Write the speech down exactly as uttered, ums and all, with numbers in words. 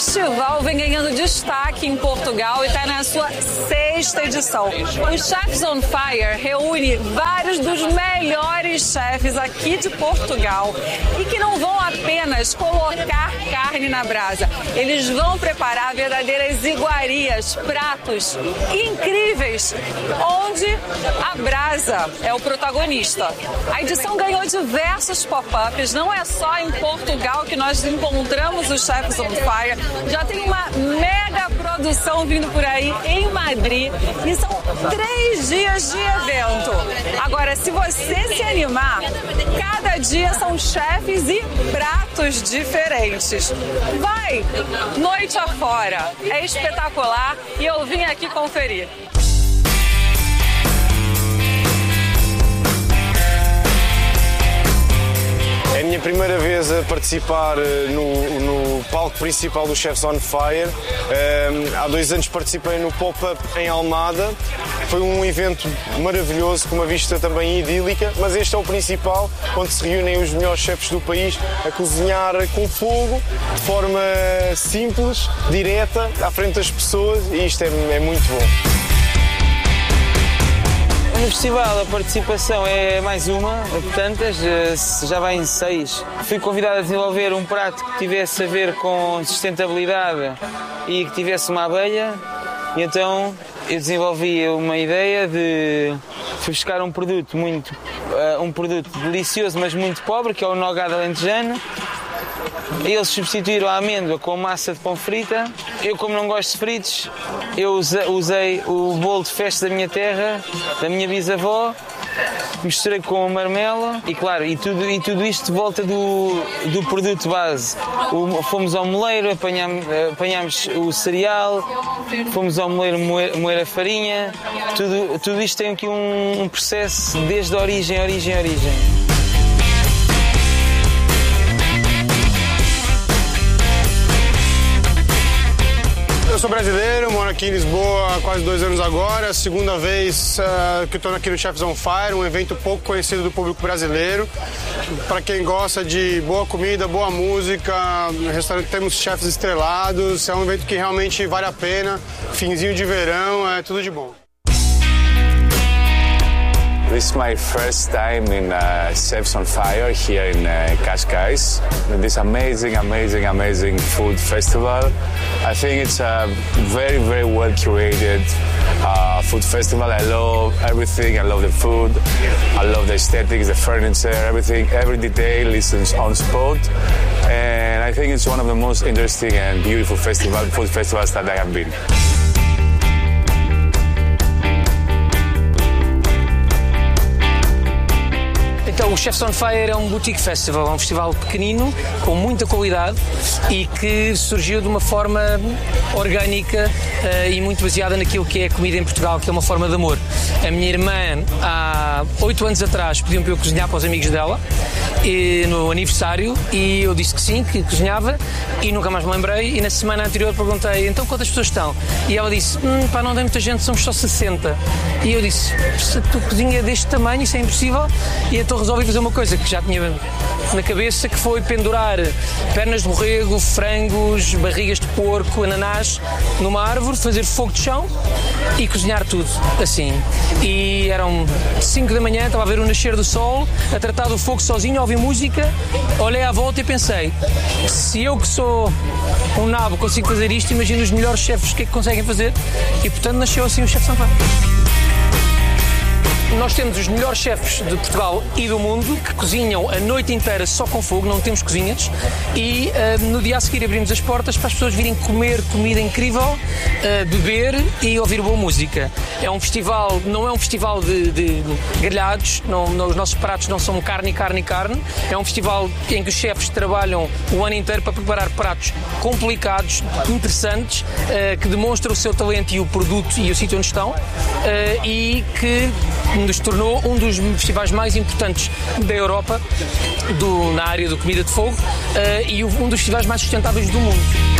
festival vem ganhando destaque em Portugal e está na sua sexta edição. O Chefs on Fire reúne vários dos melhores chefes aqui de Portugal e que não vão apenas colocar carne na brasa. Eles vão preparar verdadeiras iguarias, pratos incríveis, onde a brasa é o protagonista. A edição ganhou diversos pop-ups, não é só em Portugal que nós encontramos o Chefs on Fire, já tem uma mega produção vindo por aí em Madrid e são três dias de evento. Agora, se você se animar, cada dia são chefes e pratos diferentes. Vai, noite afora, é espetacular e eu vim aqui conferir. É a minha primeira vez a participar no, no palco principal do Chefs on Fire. Um, há dois anos participei no Pop-Up em Almada. Foi um evento maravilhoso, com uma vista também idílica, mas este é o principal, onde se reúnem os melhores chefes do país a cozinhar com fogo, de forma simples, direta, à frente das pessoas, e isto é, é muito bom. No festival a participação é mais uma, de tantas, já vai em seis. Fui convidado a desenvolver um prato que tivesse a ver com sustentabilidade e que tivesse uma abelha, e então eu desenvolvi uma ideia de fui buscar um produto muito, um produto delicioso, mas muito pobre, que é o nogado alentejano. Eles substituíram a amêndoa com massa de pão frita. Eu, como não gosto de fritos, eu usei o bolo de festa da minha terra, da minha bisavó, misturei com marmelo e, claro, e tudo, e tudo isto de volta do, do produto base. O, fomos ao moleiro, apanhámos, apanhámos o cereal, fomos ao moleiro moer, moer a farinha. Tudo, tudo isto tem aqui um, um processo desde a origem, origem, origem. Eu sou brasileiro, moro aqui em Lisboa há quase dois anos agora, a segunda vez uh, que eu estou aqui no Chefs on Fire, um evento pouco conhecido do público brasileiro. Para quem gosta de boa comida, boa música, no restaurante temos chefes estrelados, é um evento que realmente vale a pena, finzinho de verão, é tudo de bom. This is my first time in uh, Chefs on Fire here in uh, Cascais. This amazing, amazing, amazing food festival. I think it's a very, very well curated uh, food festival. I love everything. I love the food. I love the aesthetics, the furniture, everything. Every detail is on spot. And I think it's one of the most interesting and beautiful festival, food festivals that I have been. Então, o Chefs on Fire é um boutique festival, é um festival pequenino, com muita qualidade e que surgiu de uma forma orgânica uh, e muito baseada naquilo que é a comida em Portugal, que é uma forma de amor. A minha irmã, há oito anos atrás, pediu-me para eu cozinhar para os amigos dela e, no aniversário, e eu disse que sim, que cozinhava, e nunca mais me lembrei. E na semana anterior perguntei, então quantas pessoas estão? E ela disse, hum, pá, não tem muita gente, somos só sessenta. E eu disse, se tu cozinha deste tamanho, isso é impossível. E então resolvi fazer uma coisa que já tinha na cabeça, que foi pendurar pernas de borrego, frangos, barrigas de porco, ananás numa árvore, fazer fogo de chão e cozinhar tudo assim. E eram cinco da manhã, estava a ver o nascer do sol, a tratar do fogo sozinho, a ouvir música, olhei à volta e pensei, se eu que sou um nabo consigo fazer isto, imagino os melhores chefes o que é que conseguem fazer, e portanto nasceu assim o Chefs on Fire. Nós temos os melhores chefes de Portugal e do mundo que cozinham a noite inteira só com fogo, não temos cozinhas, e uh, no dia a seguir abrimos as portas para as pessoas virem comer comida incrível, uh, beber e ouvir boa música. É um festival, não é um festival de, de, de grelhados, não, não, os nossos pratos não são carne, carne, carne. É um festival em que os chefes trabalham o ano inteiro para preparar pratos complicados, interessantes, uh, que demonstram o seu talento e o produto e o sítio onde estão, uh, e que nos tornou um dos festivais mais importantes da Europa do, na área da comida de fogo, uh, e um dos festivais mais sustentáveis do mundo.